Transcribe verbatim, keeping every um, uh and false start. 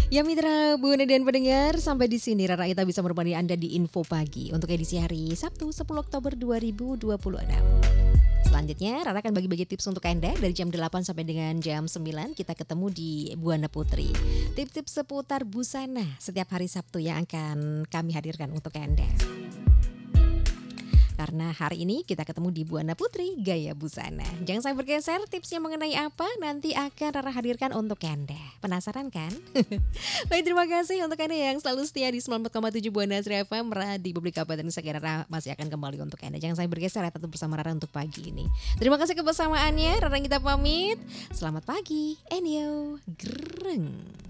Ya mitra, Buana dan pendengar, sampai di sini Rara Ita bisa menemani Anda di Info Pagi untuk edisi hari Sabtu sepuluh Oktober dua ribu dua puluh enam. Selanjutnya Rara akan bagi-bagi tips untuk Anda dari jam delapan sampai dengan jam sembilan. Kita ketemu di Buana Putri. Tips-tips seputar busana setiap hari Sabtu yang akan kami hadirkan untuk Anda. Karena hari ini kita ketemu di Buana Putri Gaya Busana. Jangan sampai bergeser, tipsnya mengenai apa nanti akan Rara hadirkan untuk Anda. Penasaran kan? Baik, terima kasih untuk Anda yang selalu setia di sembilan puluh empat koma tujuh Buana Sri F M di Publik Kabupaten Nusa Rara masih akan kembali untuk Anda. Jangan sampai bergeser, ya, tetap bersama Rara untuk pagi ini. Terima kasih kebersamaannya, Rara kita pamit. Selamat pagi, Enyo, Greng.